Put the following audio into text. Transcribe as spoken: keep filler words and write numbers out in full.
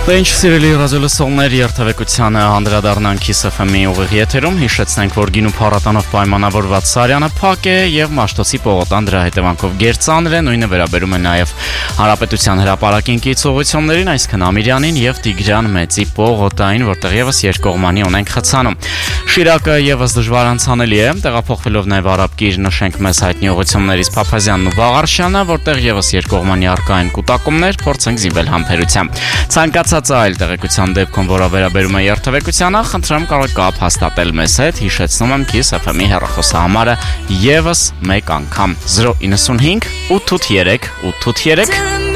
Ինչ սիրելի ռադիոլսողներ, երթևեկությանը անդրադառնանք Kiss F M-ի ուղիղ եթերում, հիշեցնենք, որ գինու փառատոնով պայմանավորված Սարյանը փակ է եւ Մաշտոցի պողոտան դրա հետևանքով գերծանր է, նույնը վերաբերում է նաեւ Հանրապետության հրապարակին կից ուղղություններին, այսինքն Ամիրյանին եւ Տիգրան Մեծի պողոտային, որտեղ եւս երկկողմանի ունենք խցանում։ Շիրակը եւս դժվար անցանելի է, տեղափոխվելով նաեւ Արաբկիր, նշենք մեզ հայտնի ուղղություններից Փափազյանն ու Վաղարշյանը, որտեղ եւս երկկողմանի առկա են կուտակումներ, փորձենք զինվել համբերությամբ։ Ցանկացած այլ տեղեկության դեպքում, որը վերաբերում է երթևեկությանը, խնդրեմ կարող կապ հաստատել մեզ հետ, հիշեցնում եմ Kiss F M-ի հեռախոսահամարը եւս մեկ անգամ զրո իննսունհինգ ութ ութ երեք ութ ութ երեք